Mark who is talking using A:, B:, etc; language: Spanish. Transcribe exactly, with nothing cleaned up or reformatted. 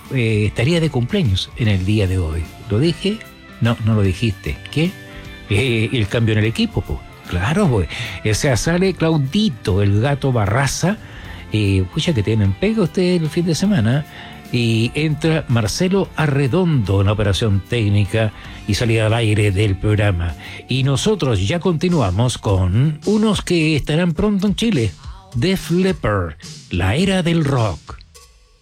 A: eh, estaría de cumpleaños en el día de hoy. ¿Lo dije? No, no lo dijiste. ¿Qué? Eh, el cambio en el equipo, pues. Claro, pues. O sea, sale Claudito, el gato Barraza. Eh, pucha, que tienen pega ustedes el fin de semana. Y entra Marcelo Arredondo en la operación técnica y salida al aire del programa. Y nosotros ya continuamos con unos que estarán pronto en Chile. Def Leppard, la era del rock.